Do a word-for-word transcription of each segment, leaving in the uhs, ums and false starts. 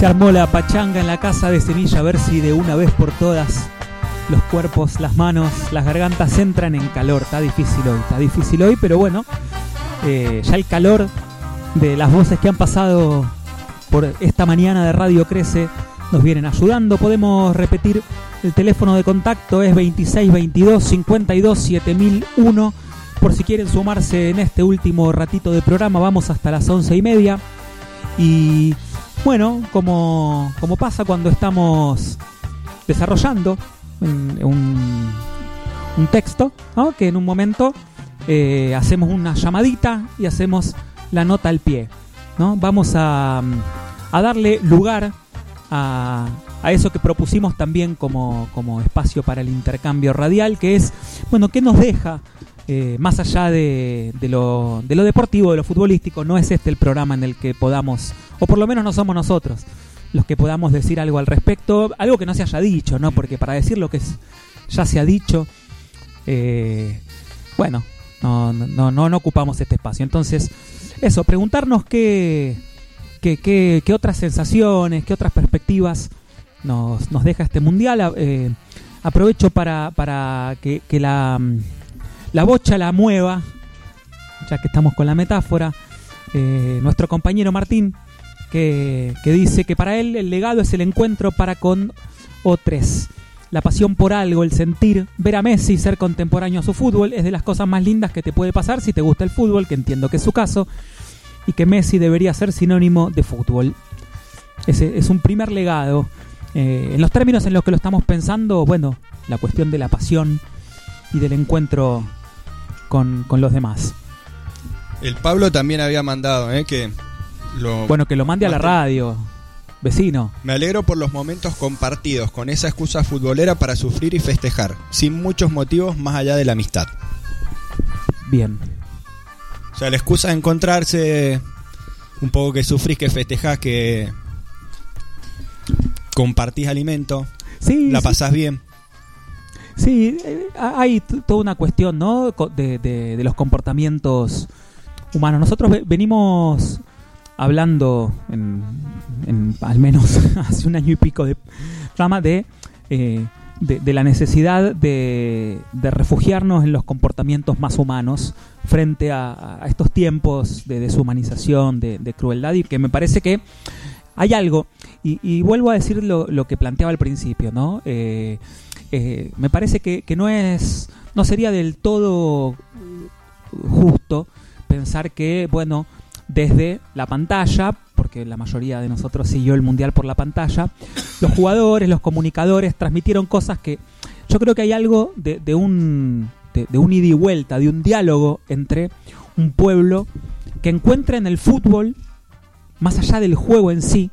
Se armó la pachanga en la casa de Semilla, a ver si de una vez por todas los cuerpos, las manos, las gargantas entran en calor. Está difícil hoy, está difícil hoy, pero bueno, eh, ya el calor de las voces que han pasado por esta mañana de Radio Crece nos vienen ayudando. Podemos repetir el teléfono de contacto, es veintiséis veintidós cincuenta y dos siete mil uno, por si quieren sumarse en este último ratito de programa. Vamos hasta las once y media. Y bueno, como, como pasa cuando estamos desarrollando un, un, un texto, ¿no? Que en un momento eh, hacemos una llamadita y hacemos la nota al pie, ¿no? Vamos a, a darle lugar a, a eso que propusimos también como, como espacio para el intercambio radial, que es, bueno, ¿qué nos deja? Eh, más allá de, de, lo, de lo deportivo, de lo futbolístico, no es este el programa en el que podamos, o por lo menos no somos nosotros los que podamos decir algo al respecto, algo que no se haya dicho, ¿no? Porque para decir lo que ya se ha dicho, eh, bueno, no, no, no, no ocupamos este espacio. Entonces, eso, preguntarnos qué, qué, qué, qué otras sensaciones, qué otras perspectivas nos, nos deja este mundial. Eh, aprovecho para, para que, que la... la bocha la mueva, ya que estamos con la metáfora, eh, nuestro compañero Martín, que, que dice que para él el legado es el encuentro para con otros. La pasión por algo, el sentir, ver a Messi, ser contemporáneo a su fútbol, es de las cosas más lindas que te puede pasar si te gusta el fútbol, que entiendo que es su caso, y que Messi debería ser sinónimo de fútbol. Ese es un primer legado. Eh, en los términos en los que lo estamos pensando, bueno, la cuestión de la pasión y del encuentro Con, con los demás. El Pablo también había mandado, ¿eh? Que lo bueno, que lo mande a la radio, vecino. Me alegro por los momentos compartidos con esa excusa futbolera para sufrir y festejar, sin muchos motivos más allá de la amistad. Bien. O sea, la excusa de encontrarse, un poco que sufrís, que festejás, que compartís alimento, sí, la sí. pasás bien. Sí, hay toda una cuestión, ¿no? De, de, de los comportamientos humanos. Nosotros venimos hablando, en, en al menos hace un año y pico de programa, de, eh, de, de la necesidad de, de refugiarnos en los comportamientos más humanos frente a, a estos tiempos de deshumanización, de, de crueldad, y que me parece que hay algo, y, y vuelvo a decir lo, lo que planteaba al principio, ¿no? Eh, Eh, me parece que, que no es no sería del todo justo pensar que, bueno, desde la pantalla, porque la mayoría de nosotros siguió el Mundial por la pantalla, los jugadores, los comunicadores transmitieron cosas que yo creo que hay algo de, de un de, de un ida y vuelta, de un diálogo entre un pueblo que encuentra en el fútbol, más allá del juego en sí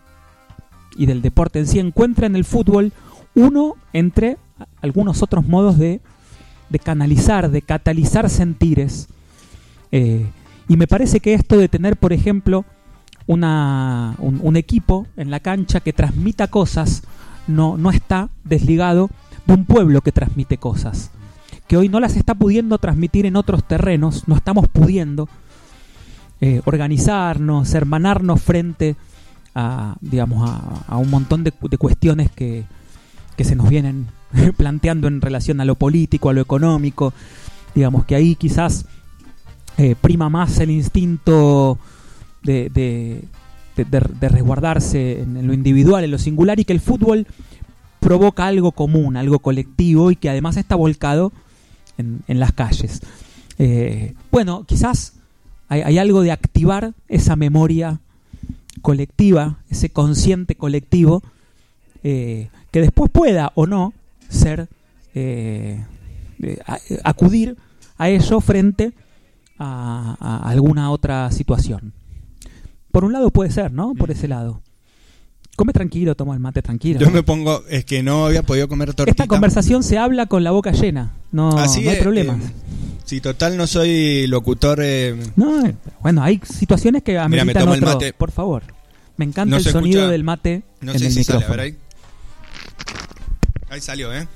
y del deporte en sí, encuentra en el fútbol uno entre algunos otros modos de, de canalizar, de catalizar sentires. Eh, y me parece que esto de tener, por ejemplo, una, un, un equipo en la cancha que transmita cosas no, no está desligado de un pueblo que transmite cosas, que hoy no las está pudiendo transmitir en otros terrenos. No estamos pudiendo eh, organizarnos, hermanarnos frente a, digamos, a, a un montón de, de cuestiones que que se nos vienen planteando en relación a lo político, a lo económico. Digamos que ahí quizás eh, prima más el instinto de, de, de, de, de resguardarse en lo individual, en lo singular, y que el fútbol provoca algo común, algo colectivo, y que además está volcado en, en las calles. Eh, bueno, quizás hay, hay algo de activar esa memoria colectiva, ese consciente colectivo, eh, que después pueda o no ser eh, eh, a, acudir a ello frente a, a alguna otra situación. Por un lado puede ser, ¿no? Por ese lado. Come tranquilo, toma el mate tranquilo. Yo ¿no? me pongo, es que no había podido comer tortita. Esta conversación se habla con la boca llena, no, Así no hay es, problema. Eh, si total no soy locutor. Eh, no, bueno, hay situaciones que ameritan Mira, me tomo otro. el mate. Por favor. Me encanta no el se sonido escucha, del mate no en sé el si micrófono. sale, a ver ahí. Ahí salió, ¿eh?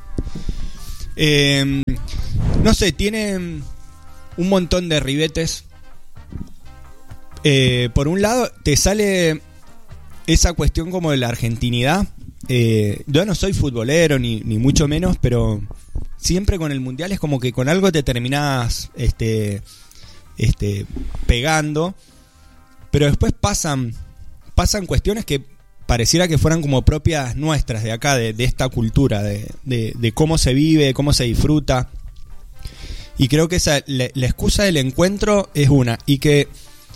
eh no sé, tiene un montón de ribetes. Eh, por un lado, te sale esa cuestión como de la argentinidad. Eh, yo no soy futbolero, ni, ni mucho menos, pero siempre con el Mundial es como que con algo te terminás este, este, pegando, pero después pasan, pasan cuestiones que pareciera que fueran como propias nuestras de acá, de, de esta cultura, de, de, de cómo se vive, de cómo se disfruta. Y creo que esa la, la excusa del encuentro es una. Y que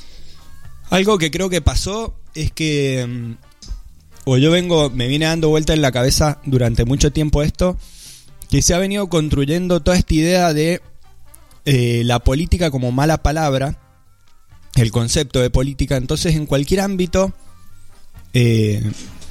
algo que creo que pasó es que, o yo vengo, me viene dando vuelta en la cabeza durante mucho tiempo esto, que se ha venido construyendo toda esta idea de eh, la política como mala palabra, el concepto de política. Entonces, en cualquier ámbito eh,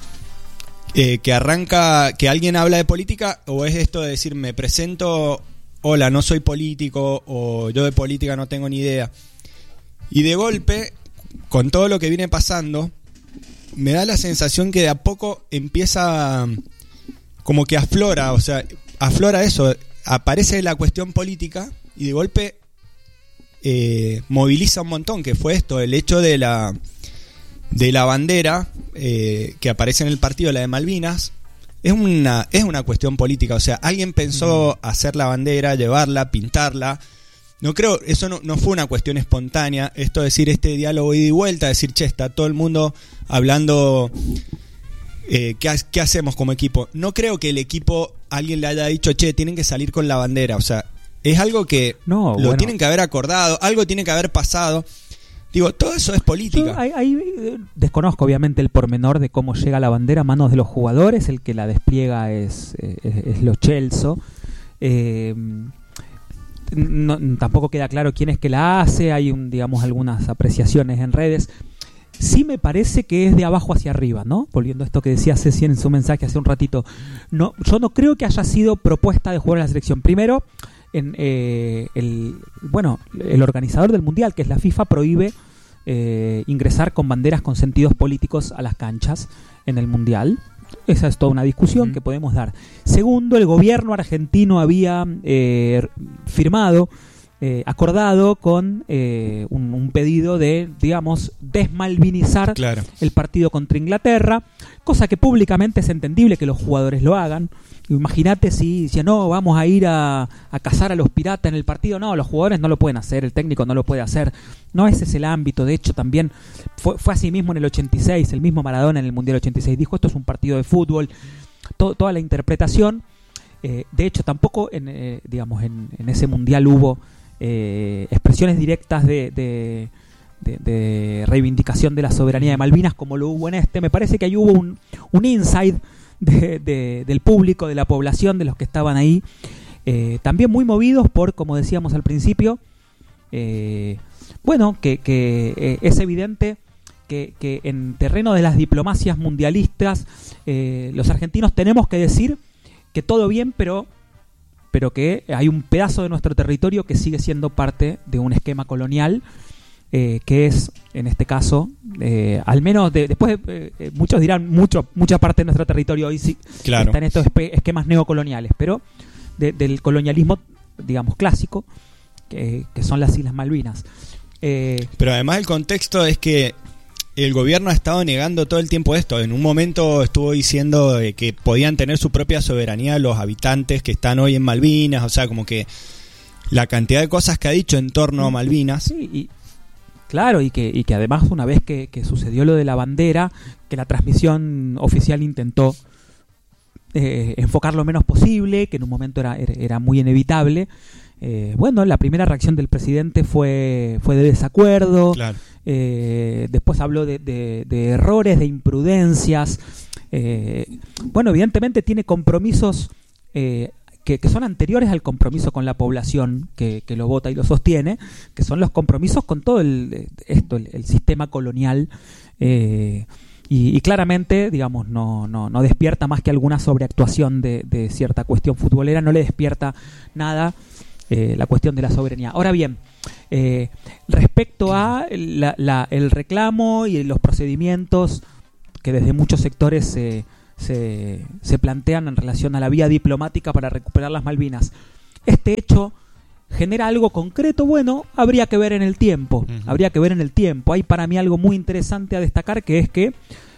eh, que arranca, que alguien habla de política, o es esto de decir, me presento, hola, no soy político, o yo de política no tengo ni idea. Y de golpe, con todo lo que viene pasando, me da la sensación que de a poco empieza, como que aflora, o sea, aflora eso, aparece la cuestión política y de golpe eh, moviliza un montón, que fue esto, el hecho de la de la bandera eh, que aparece en el partido, la de Malvinas, es una, es una cuestión política, o sea, alguien pensó hacer la bandera, llevarla, pintarla. No creo, eso no, no fue una cuestión espontánea, esto de decir este diálogo ida y vuelta, decir, che, está todo el mundo hablando, eh, ¿qué, ¿qué hacemos como equipo? No creo que el equipo, alguien le haya dicho, che, tienen que salir con la bandera, o sea, es algo que no, lo bueno. tienen que haber acordado, algo tiene que haber pasado. Digo, todo eso es política. Yo ahí, ahí desconozco obviamente el pormenor de cómo llega la bandera a manos de los jugadores, el que la despliega es, es, es Lo Celso. Eh, no, tampoco queda claro quién es que la hace, hay un, digamos, algunas apreciaciones en redes. Sí me parece que es de abajo hacia arriba, ¿no? Volviendo a esto que decía Ceci en su mensaje hace un ratito. No, yo no creo que haya sido propuesta de jugar a la selección. Primero, en, eh, el, bueno, el organizador del Mundial, que es la FIFA, prohíbe eh, ingresar con banderas con sentidos políticos a las canchas en el Mundial. Esa es toda una discusión uh-huh. que podemos dar. Segundo, el gobierno argentino había eh, firmado, eh, acordado con eh, un, un pedido de, digamos, desmalvinizar claro. el partido contra Inglaterra, cosa que públicamente es entendible que los jugadores lo hagan. Imagínate si decían, no, vamos a ir a, a cazar a los piratas en el partido. No, los jugadores no lo pueden hacer, el técnico no lo puede hacer. No, ese es el ámbito. De hecho, también fue, fue así mismo en el ochenta y seis. El mismo Maradona en el Mundial ochenta y seis dijo, esto es un partido de fútbol. Todo, toda la interpretación. Eh, de hecho, tampoco en, eh, digamos, en, en ese Mundial hubo eh, expresiones directas de... de De, de reivindicación de la soberanía de Malvinas como lo hubo en este. Me parece que ahí hubo un, un inside de, de, del público, de la población, de los que estaban ahí, eh, también muy movidos por, como decíamos al principio, eh, bueno, que, que eh, es evidente que, que en terreno de las diplomacias mundialistas eh, los argentinos tenemos que decir que todo bien, pero pero que hay un pedazo de nuestro territorio que sigue siendo parte de un esquema colonial. Eh, que es, en este caso, eh, al menos de, después eh, eh, muchos dirán mucho, mucha parte de nuestro territorio hoy sí claro. está en estos espe- esquemas neocoloniales, pero de, del colonialismo, digamos, clásico, que, que son las Islas Malvinas. Eh, pero además el contexto es que el gobierno ha estado negando todo el tiempo esto. En un momento estuvo diciendo eh, que podían tener su propia soberanía los habitantes que están hoy en Malvinas, o sea, como que la cantidad de cosas que ha dicho en torno a Malvinas. Sí, y claro, y que, y que además una vez que, que sucedió lo de la bandera, que la transmisión oficial intentó eh, enfocar lo menos posible, que en un momento era, era muy inevitable. Eh, bueno, la primera reacción del presidente fue, fue de desacuerdo, claro. eh, después habló de, de, de errores, de imprudencias. Eh, bueno, evidentemente tiene compromisos eh, Que, que son anteriores al compromiso con la población que, que lo vota y lo sostiene, que son los compromisos con todo el, esto, el, el sistema colonial, eh, y, y claramente, digamos, no, no, no despierta más que alguna sobreactuación de, de cierta cuestión futbolera, no le despierta nada eh, la cuestión de la soberanía. Ahora bien, eh, respecto a la, la, el reclamo y los procedimientos que desde muchos sectores se... Se, se plantean en relación a la vía diplomática para recuperar las Malvinas. Este hecho genera algo concreto. Bueno, habría que ver en el tiempo. Uh-huh. Habría que ver en el tiempo. Hay para mí algo muy interesante a destacar, que es que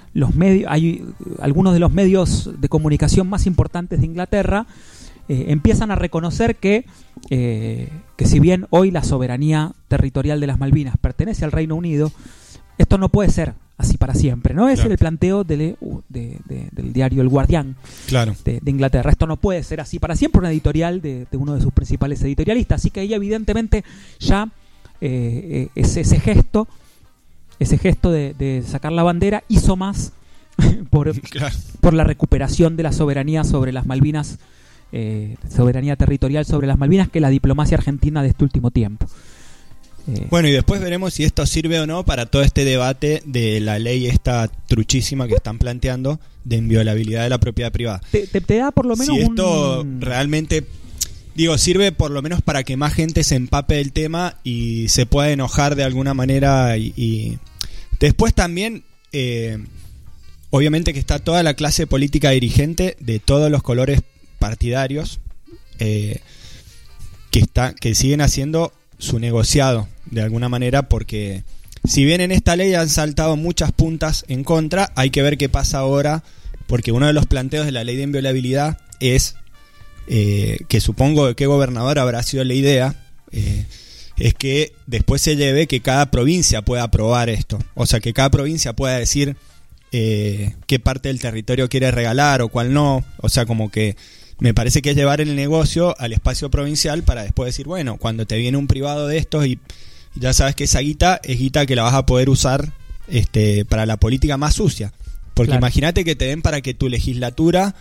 los medios, hay algunos de los medios de comunicación más importantes de Inglaterra eh, empiezan a reconocer que, eh, que si bien hoy la soberanía territorial de las Malvinas pertenece al Reino Unido, esto no puede ser así para siempre, ¿no? Ese Claro. es el planteo de, de, de, del diario El Guardián Claro. de, de Inglaterra. Esto no puede ser así para siempre, una editorial de, de uno de sus principales editorialistas. Así que ahí evidentemente ya eh, ese, ese gesto, ese gesto de, de sacar la bandera hizo más por, Claro. por la recuperación de la soberanía sobre las Malvinas, eh, soberanía territorial sobre las Malvinas, que la diplomacia argentina de este último tiempo. Eh, Bueno, y después veremos si esto sirve o no para todo este debate de la ley esta truchísima que están planteando de inviolabilidad de la propiedad privada. te, te, te da por lo menos Si esto un... realmente, digo, sirve por lo menos para que más gente se empape del tema y se pueda enojar de alguna manera. Y, y después también, eh, obviamente que está toda la clase política dirigente de todos los colores partidarios eh, que, está, que siguen haciendo su negociado de alguna manera, porque si bien en esta ley han saltado muchas puntas en contra, hay que ver qué pasa ahora, porque uno de los planteos de la ley de inviolabilidad es eh, que supongo que gobernador habrá sido la idea, eh, es que después se lleve que cada provincia pueda aprobar esto, o sea que cada provincia pueda decir eh, qué parte del territorio quiere regalar o cuál no, o sea como que me parece que es llevar el negocio al espacio provincial para después decir, bueno, cuando te viene un privado de estos y ya sabes que esa guita es guita que la vas a poder usar este, para la política más sucia. Porque Claro. imagínate que te den para que tu legislatura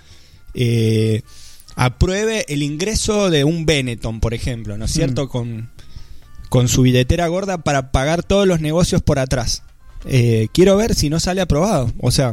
eh, apruebe el ingreso de un Benetton, por ejemplo, ¿no es cierto? Mm. Con, con su billetera gorda para pagar todos los negocios por atrás. Eh, quiero ver si no sale aprobado. O sea...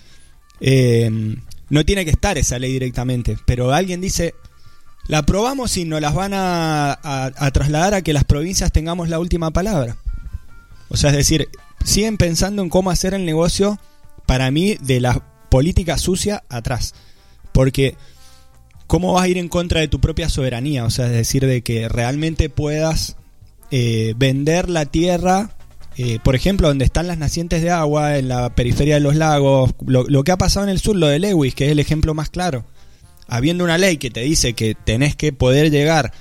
Eh, no tiene que estar esa ley directamente, pero alguien dice, la aprobamos y nos las van a, a, a trasladar a que las provincias tengamos la última palabra. O sea, es decir, siguen pensando en cómo hacer el negocio, para mí, de la política sucia atrás. Porque, ¿cómo vas a ir en contra de tu propia soberanía? O sea, es decir, de que realmente puedas eh, vender la tierra... Eh, por ejemplo, donde están las nacientes de agua, en la periferia de los lagos, lo, lo que ha pasado en el sur, lo de Lewis, que es el ejemplo más claro. Habiendo una ley que te dice que tenés que poder llegar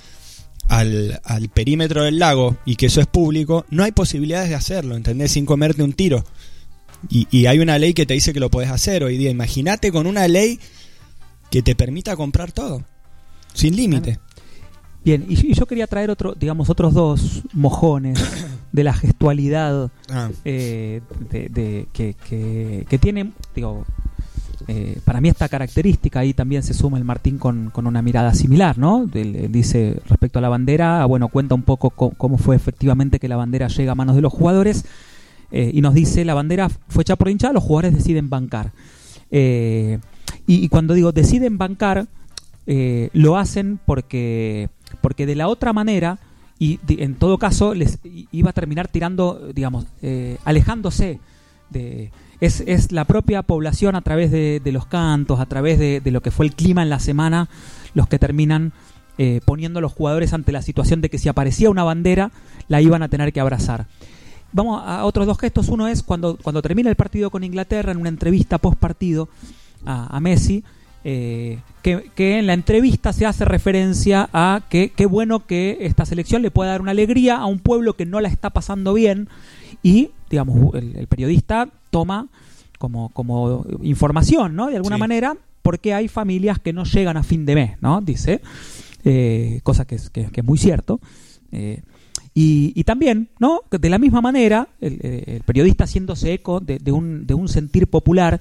al, al perímetro del lago y que eso es público, no hay posibilidades de hacerlo, ¿entendés? Sin comerte un tiro. Y, y hay una ley que te dice que lo podés hacer hoy día. Imagínate con una ley que te permita comprar todo, sin límite. Bien, y, y yo quería traer otro, digamos, otros dos mojones de la gestualidad Ah. eh, de, de, que, que, que tiene, digo, eh, para mí esta característica, ahí también se suma el Martín con, con una mirada similar, ¿no? Él, él dice respecto a la bandera, bueno, cuenta un poco co- cómo fue efectivamente que la bandera llega a manos de los jugadores, eh, y nos dice, la bandera fue hecha por hinchada, los jugadores deciden bancar. Eh, y, y cuando digo deciden bancar, eh, lo hacen porque, porque de la otra manera, y de, en todo caso les iba a terminar tirando, digamos, eh, alejándose de... Es, es la propia población a través de, de los cantos, a través de, de lo que fue el clima en la semana, los que terminan eh, poniendo a los jugadores ante la situación de que si aparecía una bandera, la iban a tener que abrazar. Vamos a otros dos gestos. Uno es cuando, cuando termina el partido con Inglaterra, en una entrevista post partido a, a Messi, eh, que, que en la entrevista se hace referencia a que qué bueno que esta selección le pueda dar una alegría a un pueblo que no la está pasando bien, y digamos el, el periodista toma como, como información, ¿no? De alguna Sí. manera, porque hay familias que no llegan a fin de mes, ¿no? Dice, eh, cosa que es, que, que es muy cierto. Eh, y, y también, ¿no? De la misma manera, el, el periodista haciéndose eco de, de, un, de un sentir popular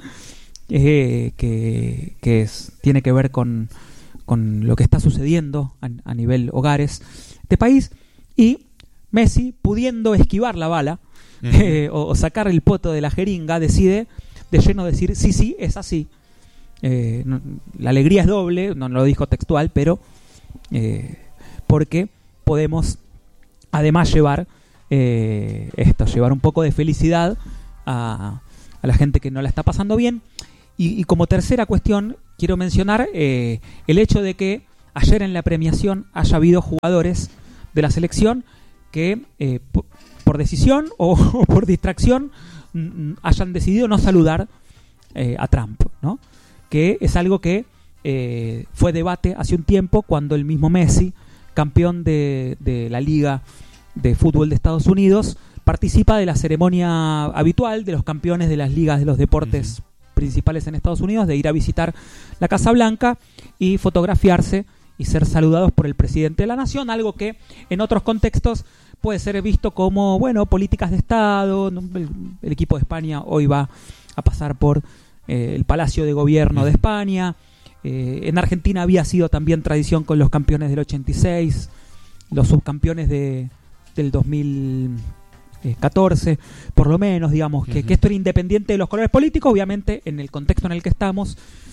eh, que, que es, tiene que ver con, con lo que está sucediendo a, a nivel hogares de país, y Messi, pudiendo esquivar la bala, uh-huh. eh, o, o sacar el poto de la jeringa, decide de lleno decir, sí, sí, es así. Eh, no, la alegría es doble, no lo dijo textual, pero eh, porque podemos además llevar eh, esto, llevar un poco de felicidad a, a la gente que no la está pasando bien. Y, y como tercera cuestión, quiero mencionar eh, el hecho de que ayer en la premiación haya habido jugadores de la selección que eh, por, por decisión o, o por distracción m- hayan decidido no saludar eh, a Trump, ¿no? Que es algo que eh, fue debate hace un tiempo cuando el mismo Messi, campeón de, de la Liga de Fútbol de Estados Unidos, participa de la ceremonia habitual de los campeones de las ligas de los deportes uh-huh. principales en Estados Unidos, de ir a visitar la Casa Blanca y fotografiarse y ser saludados por el presidente de la nación, algo que en otros contextos puede ser visto como, bueno, políticas de Estado. El, el equipo de España hoy va a pasar por eh, el Palacio de Gobierno de España. Eh, en Argentina había sido también tradición con los campeones del ochenta y seis, los subcampeones de, del dos mil catorce, por lo menos, digamos, que, uh-huh. que esto era independiente de los colores políticos, obviamente, en el contexto en el que estamos,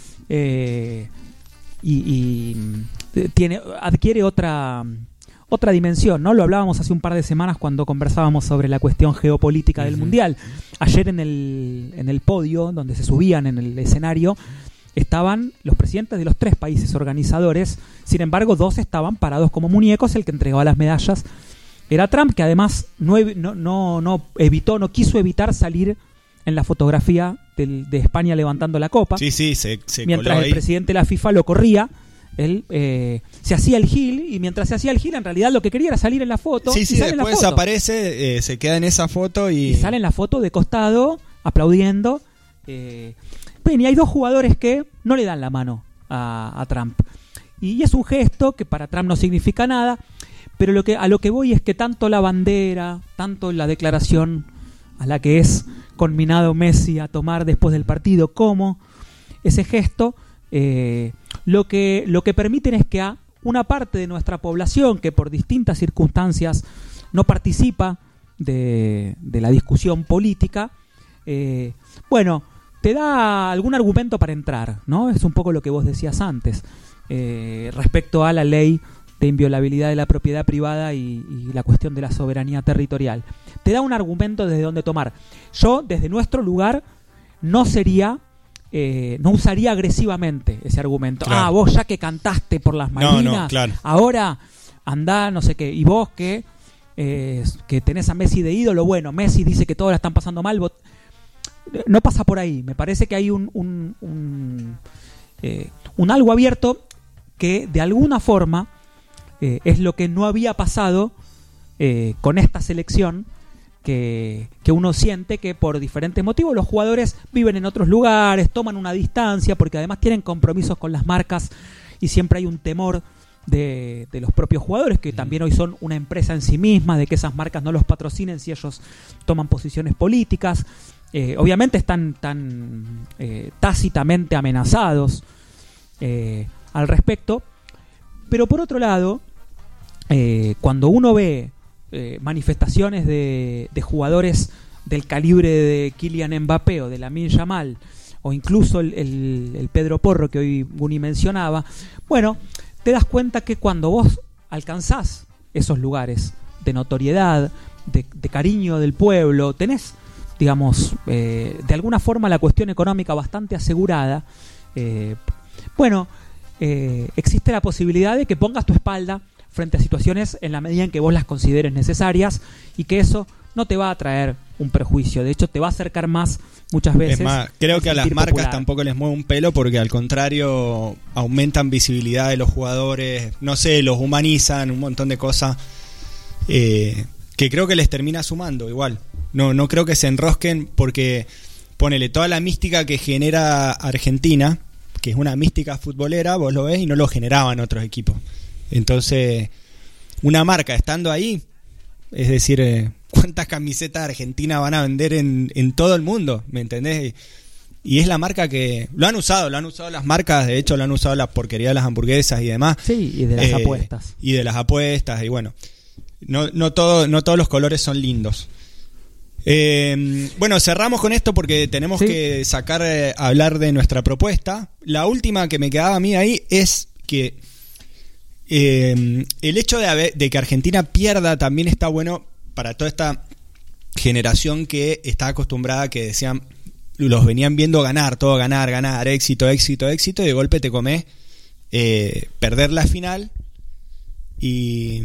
eh, y, y tiene, adquiere otra... otra dimensión, ¿no? Lo hablábamos hace un par de semanas cuando conversábamos sobre la cuestión geopolítica del uh-huh. Mundial. Ayer en el, en el podio, donde se subían en el escenario, estaban los presidentes de los tres países organizadores. Sin embargo, dos estaban parados como muñecos. El que entregaba las medallas era Trump, que además no, no, no, no evitó, no quiso evitar salir en la fotografía del, de España levantando la copa. Sí, sí, se, se mientras coló el ahí. Presidente de la FIFA lo corría. Él eh, se hacía el gil, y mientras se hacía el gil, en realidad lo que quería era salir en la foto. Sí, y sí, sale en la después foto. aparece, eh, se queda en esa foto y... y sale en la foto de costado, aplaudiendo. Eh, bueno, y hay dos jugadores que no le dan la mano a, a Trump. Y es un gesto que para Trump no significa nada, pero lo que, a lo que voy es que tanto la bandera, tanto la declaración a la que es conminado Messi a tomar después del partido, como ese gesto... Eh, lo que lo que permiten es que a una parte de nuestra población que por distintas circunstancias no participa de, de la discusión política, eh, bueno, te da algún argumento para entrar, ¿no? Es un poco lo que vos decías antes, eh, respecto a la ley de inviolabilidad de la propiedad privada y, y la cuestión de la soberanía territorial. Te da un argumento desde donde tomar. Yo, desde nuestro lugar, no sería... Eh, no usaría agresivamente ese argumento. Claro. Ah, vos ya que cantaste por las Malvinas, no, no, claro. ahora andá, no sé qué. Y vos que, eh, que tenés a Messi de ídolo, bueno, Messi dice que todos la están pasando mal. Vos... No pasa por ahí. Me parece que hay un, un, un, eh, un algo abierto que de alguna forma eh, es lo que no había pasado eh, con esta selección. Que, que uno siente que por diferentes motivos los jugadores viven en otros lugares, toman una distancia, porque además tienen compromisos con las marcas y siempre hay un temor de, de los propios jugadores, que también hoy son una empresa en sí misma, de que esas marcas no los patrocinen si ellos toman posiciones políticas. Eh, obviamente están tan eh, tácitamente amenazados eh, al respecto, pero por otro lado, eh, cuando uno ve Eh, manifestaciones de, de jugadores del calibre de Kylian Mbappé o de Lamine Yamal, o incluso el, el, el Pedro Porro que hoy Guni mencionaba, bueno, te das cuenta que cuando vos alcanzás esos lugares de notoriedad, de, de cariño del pueblo, tenés, digamos, eh, de alguna forma la cuestión económica bastante asegurada, eh, bueno, eh, existe la posibilidad de que pongas tu espalda frente a situaciones en la medida en que vos las consideres necesarias, y que eso no te va a traer un perjuicio, de hecho te va a acercar más muchas veces. Es más, creo que a las marcas popular. Tampoco les mueve un pelo, porque al contrario aumentan visibilidad de los jugadores, no sé, los humanizan, un montón de cosas eh, que creo que les termina sumando igual. No, no creo que se enrosquen, porque ponele toda la mística que genera Argentina, que es una mística futbolera, vos lo ves y no lo generaban otros equipos. Entonces, una marca estando ahí, es decir, eh, ¿cuántas camisetas argentinas van a vender en, en todo el mundo? ¿Me entendés? Y es la marca que... Lo han usado, lo han usado las marcas, de hecho lo han usado la porquería de las hamburguesas y demás. Sí, y de las eh, apuestas. Y de las apuestas, y bueno, no, no, todo, no todos los colores son lindos. Eh, bueno, cerramos con esto porque tenemos sí. que sacar, eh, hablar de nuestra propuesta. La última que me quedaba a mí ahí es que... Eh, el hecho de, haber, de que Argentina pierda también está bueno para toda esta generación que está acostumbrada, que decían, los venían viendo ganar, todo ganar, ganar, éxito, éxito, éxito, y de golpe te comés eh, perder la final y,